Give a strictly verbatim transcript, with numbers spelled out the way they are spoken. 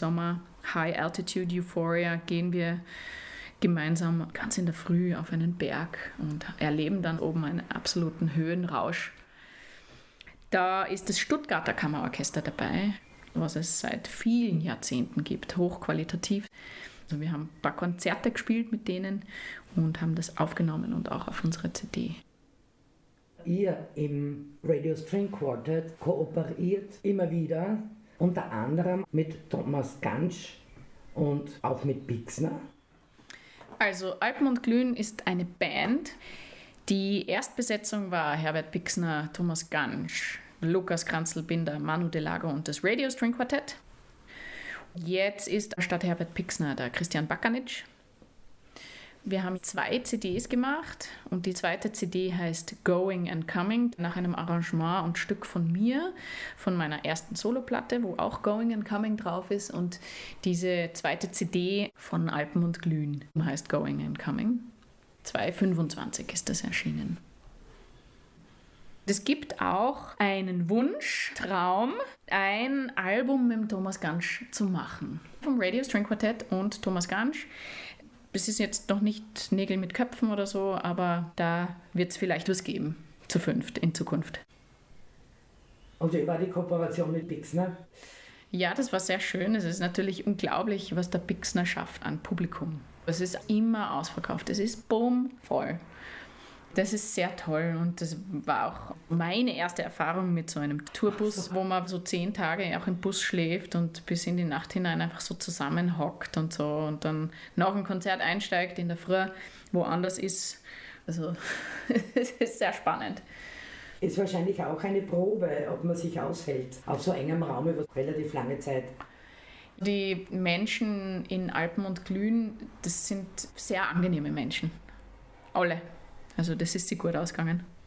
Sommer, High Altitude Euphoria, gehen wir gemeinsam ganz in der Früh auf einen Berg und erleben dann oben einen absoluten Höhenrausch. Da ist das Stuttgarter Kammerorchester dabei, was es seit vielen Jahrzehnten gibt, hochqualitativ. Also wir haben ein paar Konzerte gespielt mit denen und haben das aufgenommen und auch auf unsere C D. Ihr im Radio String Quartet kooperiert immer wieder, unter anderem mit Thomas Gansch und auch mit Pixner. Also Alpen und Glühen ist eine Band. Die Erstbesetzung war Herbert Pixner, Thomas Gansch, Lukas Kranzl-Binder, Manu Delago und das Radio String Quartett. Jetzt ist statt Herbert Pixner der Christian Bakanic. Wir haben zwei C Ds gemacht und die zweite C D heißt Going and Coming, nach einem Arrangement und Stück von mir, von meiner ersten Soloplatte, wo auch Going and Coming drauf ist. Und diese zweite C D von Alpen und Glühen heißt Going and Coming. zweitausendfünfundzwanzig ist das erschienen. Es gibt auch einen Wunsch, Traum, ein Album mit Thomas Gansch zu machen. Vom Radio String Quartett und Thomas Gansch. Es ist jetzt noch nicht Nägel mit Köpfen oder so, aber da wird es vielleicht was geben, zu fünft, in Zukunft. Und wie war die Kooperation mit Pixner? Ja, das war sehr schön. Es ist natürlich unglaublich, was der Pixner schafft an Publikum. Es ist immer ausverkauft, es ist boom voll. Das ist sehr toll und das war auch meine erste Erfahrung mit so einem Tourbus, wo man so zehn Tage auch im Bus schläft und bis in die Nacht hinein einfach so zusammenhockt und so und dann nach dem Konzert einsteigt in der Früh, woanders ist. Also es ist sehr spannend. Ist wahrscheinlich auch eine Probe, ob man sich aushält auf so engem Raum über relativ lange Zeit. Die Menschen in Alpen und Glühen, das sind sehr angenehme Menschen. Alle. Also das ist sie gut ausgegangen.